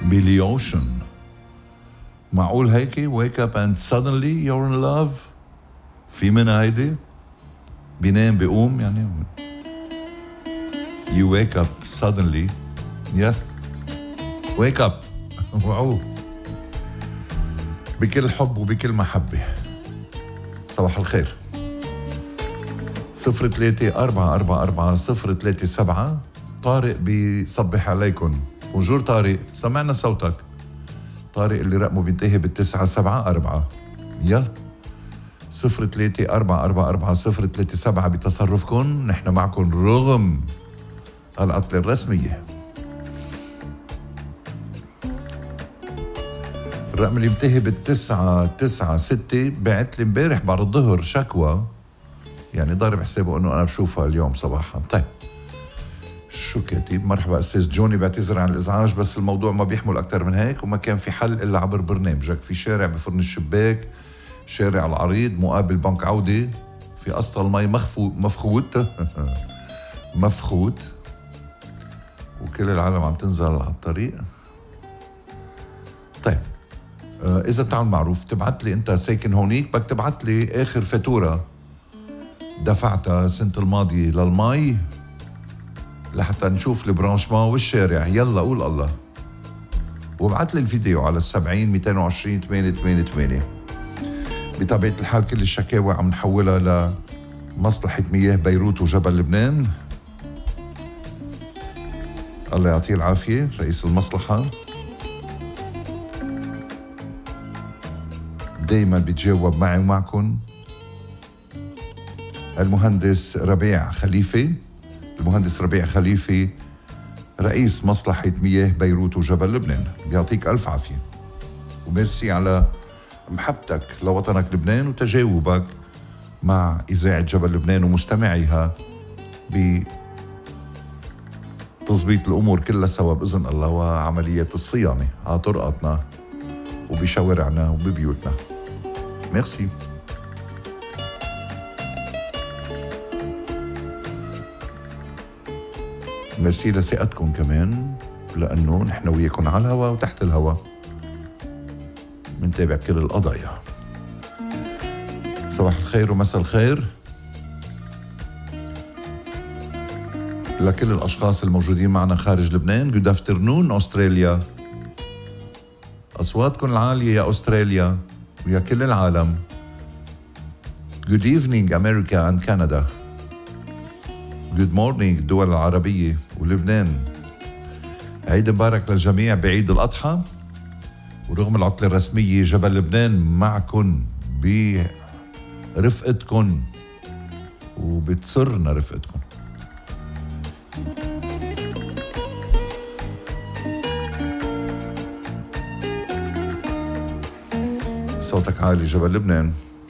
بيلي اوشن. معقول هيك wake up and suddenly you're in love؟ في منها هيدي بينام بيقوم يعني you wake up suddenly yeah wake up واو بكل حب وبكل محبة. صباح الخير. 03-444-037. طارق بيصبح عليكم. بونجور طارق، سمعنا صوتك. طارق اللي رقمه بينتهي بال974. يلا 03-444-037 بتصرفكم، نحن معكم رغم العطلة الرسمية. الرقم اللي بينتهي بال996 بعت لي امبارح بعد الظهر شكوى، يعني ضارب حسابه انه انا بشوفها اليوم صباحا. طيب شو كاتب؟ مرحبا استاذ جوني، بعتذر عن الازعاج بس الموضوع ما بيحمل اكثر من هيك وما كان في حل الا عبر برنامجك. في شارع بفرن الشباك، شارع العريض مقابل بنك عودة، في اسطى المي مفخوت مفخوت وكل العالم عم تنزل على الطريق. طيب اذا بتعمل معروف تبعت لي، انت ساكن هونيك بدك تبعت لي اخر فاتورة دفعتها السنة الماضية للمي لحتى نشوف البرانشمان والشارع. يلا قول الله. وابعت لي الفيديو على 70-220-888. بطبيعة الحال كل الشكاوى عم نحولها لمصلحة مياه بيروت وجبل لبنان. الله يعطيه العافية رئيس المصلحة، دايما بيتجاوب معي ومعكم. المهندس ربيع خليفة، المهندس ربيع خليفة رئيس مصلحة مياه بيروت وجبل لبنان، بيعطيك ألف عافية وميرسي على محبتك لوطنك لبنان وتجاوبك مع إذاعة جبل لبنان ومستمعيها بتظبيط الأمور كلها سوا بإذن الله، وعملية الصيانة على طرقاتنا وبشوارعنا وببيوتنا. ميرسي. ميرسي لثقتكم كمان، لأنه نحن وياكم على الهوا وتحت الهوا منتابع كل القضايا. صباح الخير ومساء الخير لكل الأشخاص الموجودين معنا خارج لبنان. Good afternoon أستراليا، أصواتكم العالية يا أستراليا ويا كل العالم. Good evening أمريكا and كندا. Good morning الدول العربية ولبنان. عيد مبارك للجميع بعيد الأضحى. ورغم العطلة الرسمية جبل لبنان معكن برفقتكن وبتسرنا رفقتكن. صوتك عالي جبل لبنان.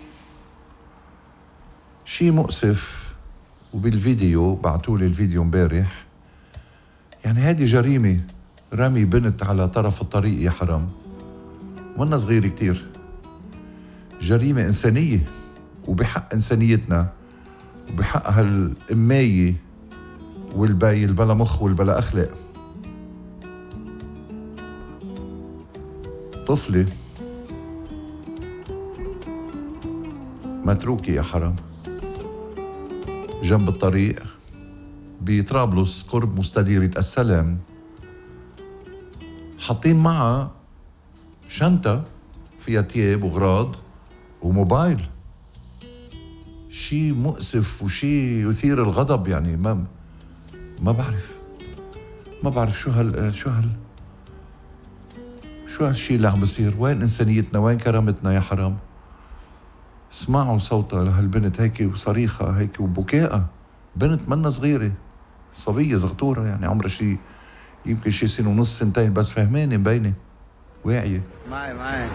شي مؤسف، وبالفيديو بعتولي الفيديو امبارح، يعني هذه جريمة، رمي بنت على طرف الطريق يا حرام، وانا صغير كتير. جريمة إنسانية وبحق إنسانيتنا وبحق هالإماية والباي البلا مخ والبلا أخلاق. طفلة متروكة يا حرام جنب الطريق بطرابلس قرب مستديرة السلام، حاطين معها شنطة فيها تياب وغراض وموبايل. شيء مؤسف وشيء يثير الغضب. يعني ما بعرف شو هالشيء اللي عم بصير. وين إنسانيتنا؟ وين كرامتنا يا حرام؟ اسمعوا صوتها لهالبنت هيك وصريخها هيك وبكائها. بنت منا صغيرة، صبية زغطورة، يعني عمرها شيء يمكن شيء سنة ونص سنتين بس، فهمانة مبينة واعية. معي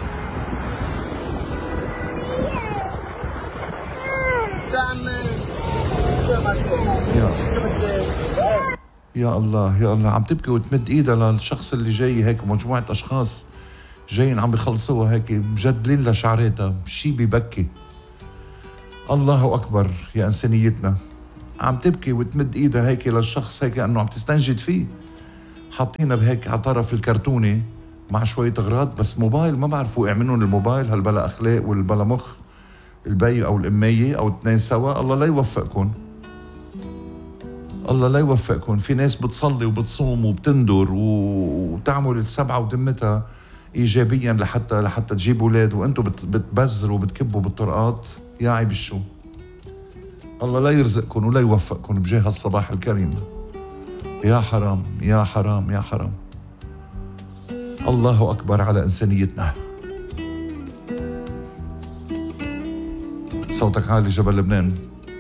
يا الله عم تبكي وتمد ايدها للشخص اللي جاي هيك، ومجموعة اشخاص جايين عم بيخلصوها هيك مجدلين لشعراتها. شي ببكي. الله اكبر يا انسانيتنا. عم تبكي وتمد ايدها هيك للشخص هيك انه عم تستنجد فيه. حاطينها بهيك على طرف الكرتونة مع شوية أغراض، بس موبايل ما بعرف وقع منهم الموبايل، هل بلا أخلاق ولا بلا مخ، البي أو الأمية أو الاثنين سوا. الله لا يوفقكم، الله لا يوفقكم. في ناس بتصلي وبتصوم وبتندر وتعمل السبعة ودمتها إيجابيا لحتى تجيب أولاد، وأنتم بتبذروا وبتكبوا بالطرقات. يا عيب الشو. الله لا يرزقكم ولا يوفقكم بجاه الصباح الكريم. يا حرام يا حرام يا حرام. الله أكبر على إنسانيتنا. صوتك عالي جبل لبنان.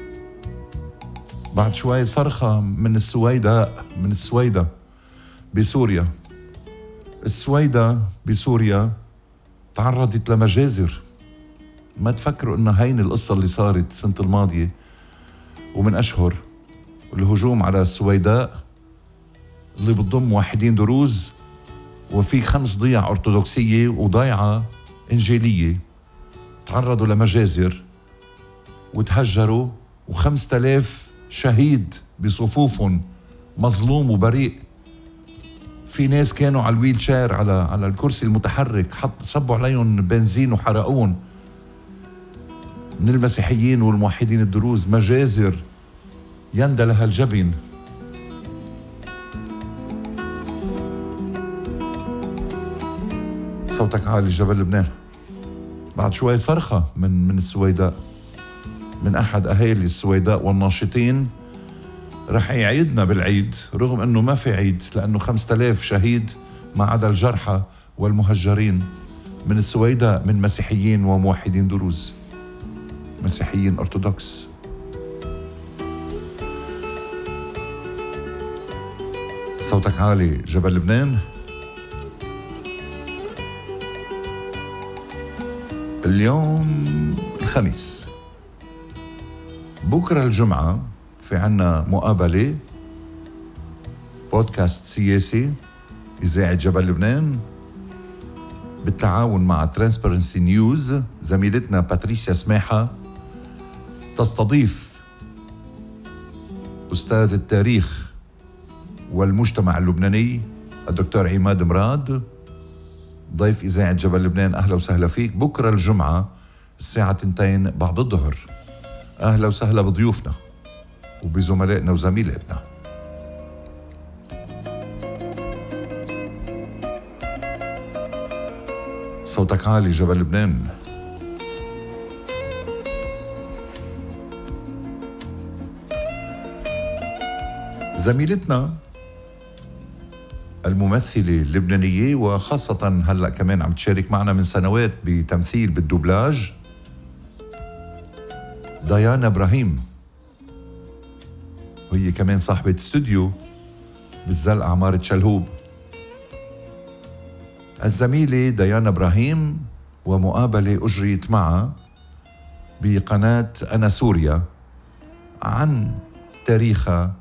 بعد شوي صرخة من السويداء بسوريا. السويداء بسوريا تعرضت لمجازر. ما تفكروا إنها هين القصة اللي صارت السنة الماضية ومن أشهر، الهجوم على السويداء اللي بتضم موحدين دروز، وفي 5 ضياع أرثوذكسية وضيعة إنجيلية تعرضوا لمجازر وتهجروا، و5000 شهيد بصفوفهم، مظلوم وبريء. في ناس كانوا على الويل شير، على الكرسي المتحرك، صبوا عليهم بنزين وحرقون من المسيحيين والموحدين الدروز. مجازر يندى لها الجبين. صوتك عالي جبل لبنان. بعد شوي صرخة من السويداء، من أحد أهالي السويداء والناشطين، رح يعيدنا بالعيد رغم أنه ما في عيد، لأنه 5000 شهيد ما عدا الجرحى والمهجرين من السويداء، من مسيحيين وموحدين دروز، مسيحيين أرثوذكس. صوتك عالي جبل لبنان. اليوم الخميس، بكرة الجمعة في عنا مقابلة بودكاست سياسي إذاعة جبل لبنان بالتعاون مع ترانسبرنسي نيوز. زميلتنا باتريسيا سماحة تستضيف أستاذ التاريخ والمجتمع اللبناني الدكتور عماد مراد، ضيف إذاعة جبل لبنان. أهلا وسهلا فيك. بكرة الجمعة الساعة 2 بعد الظهر. أهلا وسهلا بضيوفنا وبزملائنا وزميلاتنا. صوتك عالي جبل لبنان. زميلتنا الممثلة اللبنانية، وخاصة هلأ كمان عم تشارك معنا من سنوات بتمثيل بالدوبلاج، ديانا إبراهيم، وهي كمان صاحبة استوديو بالزلقة عمارة شلهوب. الزميلة ديانا إبراهيم، ومقابلة أجريت معها بقناة أنا سوريا عن تاريخها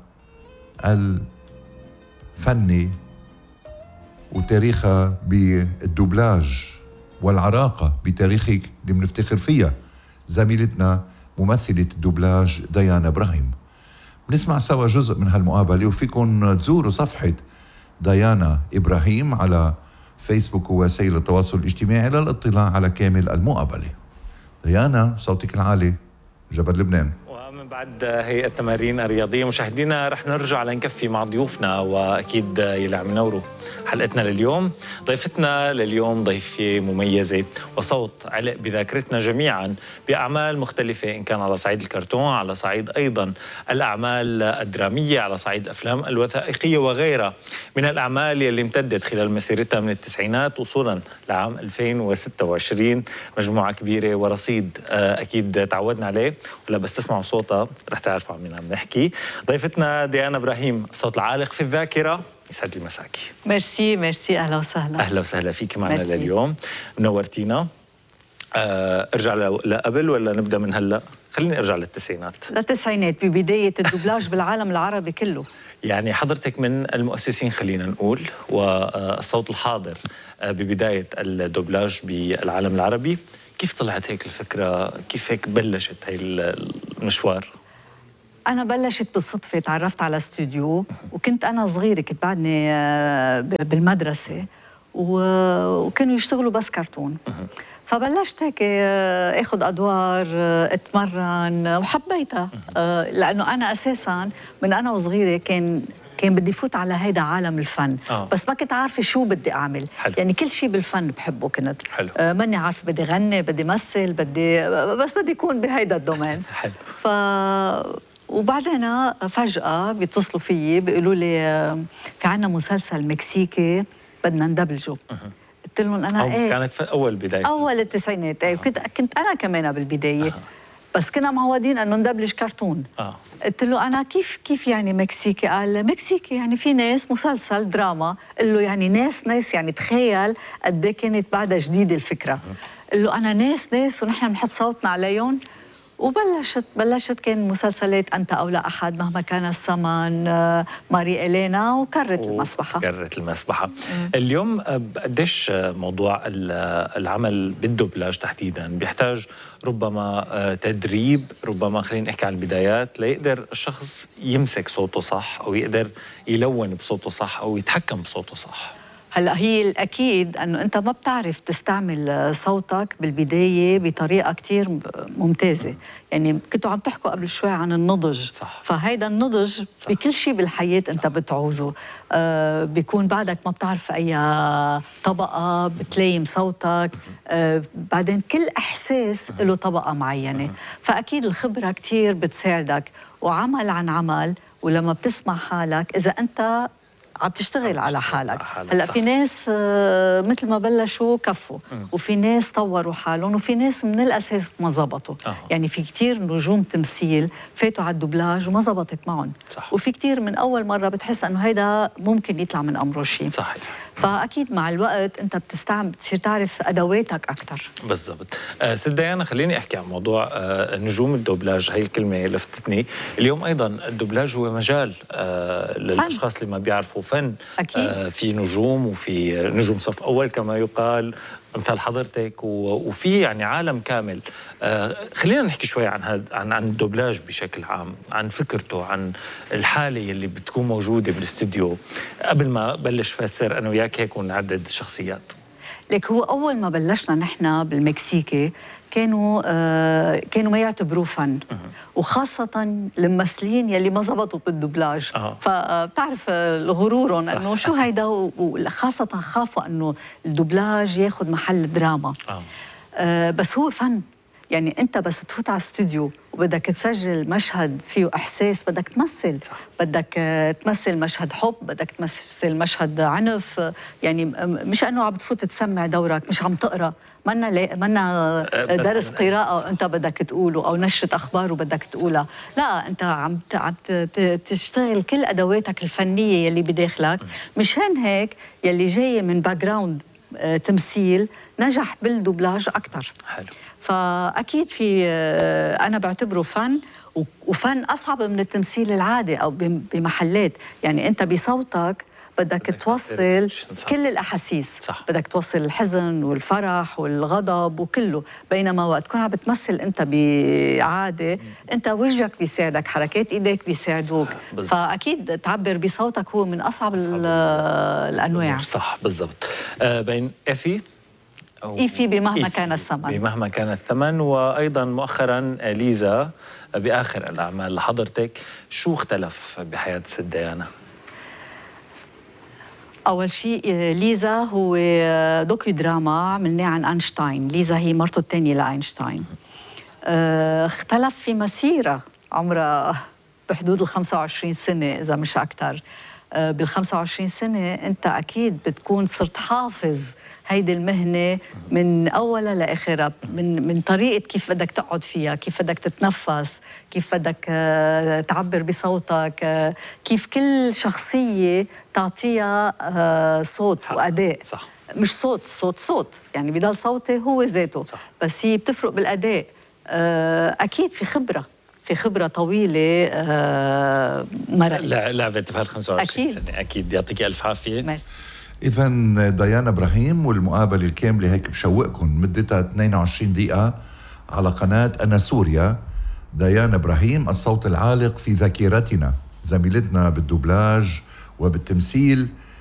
الفني وتاريخها بالدوبلاج والعراقة بتاريخك اللي بنفتخر فيها. زميلتنا ممثلة الدوبلاج ديانا إبراهيم. بنسمع سوا جزء من هالمقابلة، وفيكن تزوروا صفحة ديانا إبراهيم على فيسبوك ووسائل التواصل الاجتماعي للاطلاع على كامل المقابلة. ديانا، صوتك العالي جبل لبنان. ومن بعد هيئة التمارين الرياضية مشاهدينا رح نرجع لنكفي مع ضيوفنا، وأكيد يلي عم ينوروا حلقتنا لليوم. ضيفتنا لليوم ضيفة مميزة وصوت علق بذاكرتنا جميعا بأعمال مختلفة، إن كان على صعيد الكرتون، على صعيد أيضا الأعمال الدرامية، على صعيد الأفلام الوثائقية وغيرها من الأعمال اللي امتدت خلال مسيرتها من التسعينات وصولا لعام 2026. مجموعة كبيرة ورصيد أكيد تعودنا عليه، ولا بس تسمعوا صوتها رح تعرفوا عن مين عم نحكي. ضيفتنا ديانا إبراهيم، الصوت العالق في الذاكرة. يسعد لي مساكي. ميرسي أهلا وسهلا. أهلا وسهلا فيك معنا لليوم، نورتينا. ارجع لقبل ولا نبدأ من هلأ؟ خليني ارجع للتسعينات ببداية الدوبلاج بالعالم العربي كله. يعني حضرتك من المؤسسين خلينا نقول، والصوت الحاضر ببداية الدوبلاج بالعالم العربي. كيف طلعت هيك الفكرة؟ كيف هيك بلشت هاي المشوار؟ أنا بلشت بالصدفة، تعرفت على استوديو وكنت أنا صغيرة، كنت بعدني بالمدرسة، وكانوا يشتغلوا بس كرتون. فبلشت هيك اخذ ادوار، اتمرن وحبيتها. لانه انا اساسا من انا وصغيره كان بدي فوت على هيدا عالم الفن. بس ما كنت عارفه شو بدي اعمل. حلو. يعني كل شيء بالفن بحبه كنت. حلو. ماني عارفه بدي غني، بدي مثل، بس بدي يكون بهيدا الدومين. حلو. وبعدين فجأة بيتصلوا فيي بيقولوا لي في عنا مسلسل مكسيكي بدنا ندبلجه. قلت لهم أنا كانت في أول بداية، أول التسعينات. كنت أنا كمان بالبداية. بس كنا معودين أنه ندبلج كرتون. قلت له أنا كيف يعني مكسيكي؟ قال مكسيكي يعني في ناس، مسلسل دراما. قل له يعني ناس يعني تخيل قد ايه كانت بعدها جديدة الفكرة. قل له أنا ناس ونحن بنحط صوتنا عليهم. وبلشت كان مسلسلات أنت أو لا أحد، مهما كان الثمن، ماري إلينا، وكرت المسبحة. اليوم قديش موضوع العمل بالدوبلاج تحديدا بيحتاج ربما تدريب، ربما خلينا نحكي عن البدايات ليقدر الشخص يمسك صوته صح، أو يقدر يلون بصوته صح، أو يتحكم بصوته صح؟ هلا هي الأكيد أنه أنت ما بتعرف تستعمل صوتك بالبداية بطريقة كتير ممتازة. يعني كنتوا عم تحكوا قبل شوي عن النضج. صح. فهيدا النضج بكل شيء بالحياة أنت بتعوزه. بيكون بعدك ما بتعرف أي طبقة بتلايم صوتك. بعدين كل إحساس له طبقة معينة. فأكيد الخبرة كتير بتساعدك، وعمل عن عمل. ولما بتسمع حالك إذا أنت عم تشتغل على حالك. هلا في ناس مثل ما بلشوا كفوا، وفي ناس طوروا حالهم، وفي ناس من الاساس ما زبطوا. يعني في كتير نجوم تمثيل فاتوا على الدوبلاج وما زبطت معهم. وفي كتير من اول مره بتحس انه هيدا ممكن يطلع من امره شيء. صحيح. فاكيد مع الوقت انت بتصير تعرف ادواتك اكثر. بالضبط. ست ديانا، خليني احكي عن موضوع نجوم الدوبلاج. هي الكلمه لفتتني. اليوم ايضا الدوبلاج هو مجال للاشخاص اللي ما بيعرفوا فن. أكيد. في نجوم، وفي نجوم صف اول كما يقال مثل حضرتك، وفي يعني عالم كامل. خلينا نحكي شوي عن الدوبلاج بشكل عام، عن فكرته، عن الحاله اللي بتكون موجوده بالاستديو. قبل ما بلش فسر انا وياك هيك ونعدد الشخصيات. لك هو اول ما بلشنا نحن بالمكسيكي كانوا ما يعتبروه فن، وخاصة الممثلين يلي ما زبطوا بالدوبلاج. فبتعرف غرورهم انه شو هيدا، وخاصة خافوا انه الدوبلاج ياخذ محل دراما. بس هو فن. يعني انت بس تفوت على استوديو وبدك تسجل مشهد فيه احساس، بدك تمثل. بدك تمثل مشهد حب، بدك تمثل مشهد عنف. يعني مش انه عم تفوت تسمع دورك، مش عم تقرا، منا درس قراءة انت بدك تقوله، او نشرة اخبار وبدك تقولها. لا، انت عم تشتغل كل ادواتك الفنية يلي بداخلك. مشان هيك يلي جاي من باك جراوند تمثيل نجح بالدوبلاج اكثر. حلو. فاكيد في انا بعتبره فن، وفن اصعب من التمثيل العادي او بمحلات. يعني انت بصوتك بدك توصل كل الأحاسيس. صح. بدك توصل الحزن والفرح والغضب وكله. بينما وقت تكون عم بتمثل أنت بعادة، أنت وجهك بيساعدك، حركات إيديك بيساعدوك. فأكيد تعبر بصوتك هو من أصعب الأنواع. صح، بالضبط. بين إيفي بمهما كان الثمن. بمهما كان الثمن، وأيضا مؤخرا ليزا بآخر الأعمال لحضرتك. شو اختلف بحياة ست ديانا؟ أول شيء ليزا هو دوكيو دراما عملناه عن أينشتاين. ليزا هي مرته الثانية لأينشتاين. اختلف في مسيرة عمرها بحدود 25 سنة إذا مش أكثر. بال25 سنة أنت أكيد بتكون صرت حافظ هيدي المهنة من أولها لآخرها، من طريقة كيف بدك تقعد فيها، كيف بدك تتنفس، كيف بدك تعبر بصوتك، كيف كل شخصية تعطيها صوت وأداء. صح. مش صوت يعني بضل صوتي هو ذاته. صح. بس هي بتفرق بالأداء. أكيد في خبرة طويلة مرقت. لعبت بهال 25 سنة. أكيد. يعطيك ألف عافية. إذا ديانا إبراهيم، والمقابلة الكاملة هيك بشوقكم مدتها 22 دقيقة على قناة أنا سوريا. ديانا إبراهيم الصوت العالق في ذاكرتنا، زميلتنا بالدوبلاج وبالتمثيل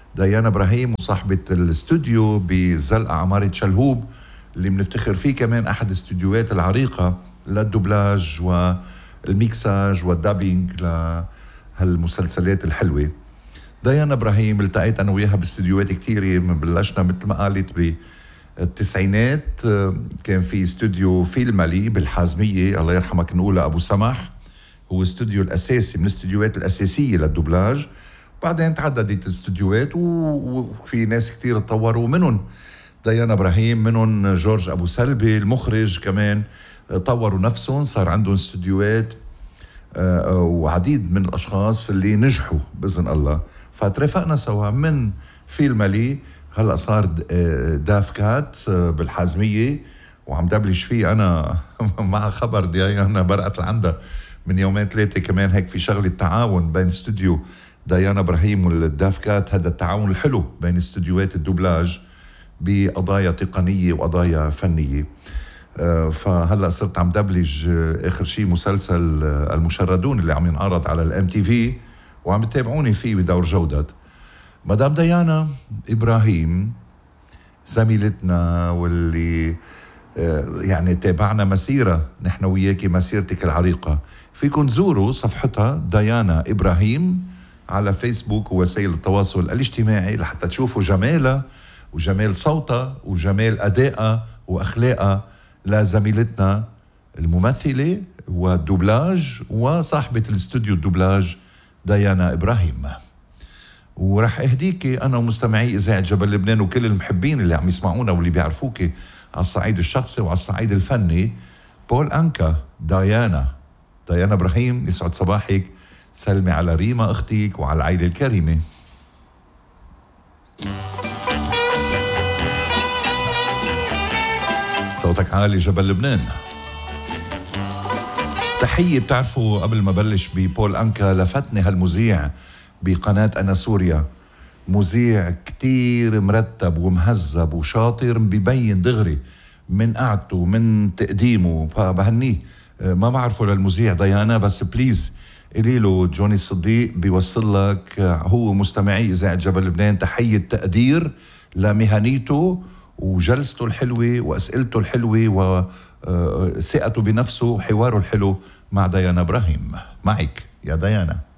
ديانا إبراهيم وصاحبة الاستوديو بزلقة عمارة شلهوب، اللي بنفتخر فيه كمان أحد الاستوديوهات العريقة للدوبلاج والميكساج والدابينج لهالمسلسلات الحلوة. ديانا إبراهيم التقيت أنا وياها باستوديوهات كتيرة، بلشنا مثل ما قالت بالتسعينات. كان في استوديو فيلمالي بالحازمية الله يرحمك نقولها أبو سمح، هو استوديو الأساسي من الاستوديوهات الأساسية للدوبلاج. بعدين تعددت الاستوديوهات وفي ناس كتير تطوروا، منهم ديانا إبراهيم، منهم جورج أبو سلبي المخرج كمان طوروا نفسهم، صار عندهم استوديوهات وعديد من الأشخاص اللي نجحوا بإذن الله. فترافقنا سوا من فيلمالي، هلأ صار داف كات بالحازمية، وعم دبلش فيه أنا مع خبر ديانا برقت لعندها من يومين ثلاثة كمان. هيك في شغلة تعاون بين استوديو ديانا إبراهيم والداف كات، هذا التعاون الحلو بين استوديوهات الدوبلاج بقضايا تقنية وقضايا فنية. فهلأ صرت عم دبلج آخر شيء مسلسل المشردون اللي عم ينعرض على الام تي في، وعم يتابعوني فيه بدور جودة. مدام ديانا إبراهيم زميلتنا، واللي يعني تابعنا مسيرة نحن وياكي، مسيرتك العريقة. فيكن تزوروا صفحتها ديانا إبراهيم على فيسبوك ووسائل التواصل الاجتماعي لحتى تشوفوا جمالها وجمال صوتها وجمال أدائها وأخلاقها لزميلتنا الممثلة والدوبلاج وصاحبة الاستوديو الدوبلاج ديانا إبراهيم. ورح اهديكي انا ومستمعي اذاعه جبل لبنان وكل المحبين اللي عم يسمعونا واللي بيعرفوكي على الصعيد الشخصي وعلى الصعيد الفني، بول أنكا ديانا إبراهيم. يسعد صباحك، سلمي على ريما اختك وعلى العائله الكريمه. صوتك عالي جبل لبنان. تحيه. بتعرفوا قبل ما بلش ببول أنكا لفتني هالمذيع بقناة أنا سوريا، مذيع كتير مرتب ومهذب وشاطر، ببين دغري من قعدته من تقديمه، فبهنيه. ما بعرفه للمذيع ديانا، بس بليز قولي له جوني الصديق بيوصل لك هو مستمعي إذاعة جبل لبنان تحية تقدير لمهنيته وجلسته الحلوة وأسئلته الحلوة وثقته بنفسه وحواره الحلو مع ديانا إبراهيم. معك يا ديانا.